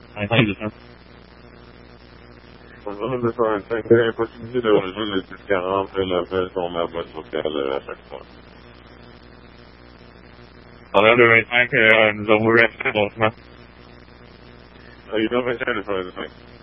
25 de ça. On va de faire un 5. C'est impossible de rejoindre le 640 et l'appel sur ma boîte vocale à chaque fois. Horaire de 25, nous avons eu un logement. Il est 25 de faire le 5.